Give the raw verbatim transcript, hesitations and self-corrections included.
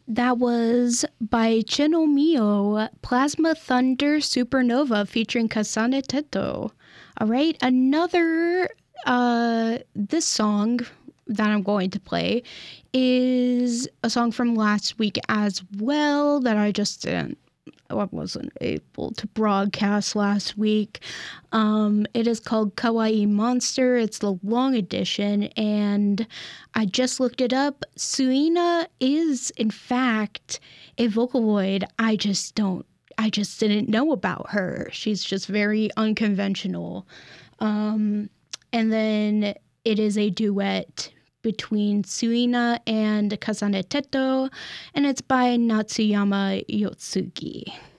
That was by Chinomio, Plasma Thunder Supernova featuring Kasane Teto. All right, another, uh, this song that I'm going to play is a song from last week as well that I just didn't I wasn't able to broadcast last week. Um, it is called Kawaii Monster. It's the long edition, and I just looked it up. Suina is, in fact, a Vocaloid. I just don't, I just didn't know about her. She's just very unconventional. Um, and then it is a duet between Suina and Kazane Teto, and it's by Natsuyama Yotsugi.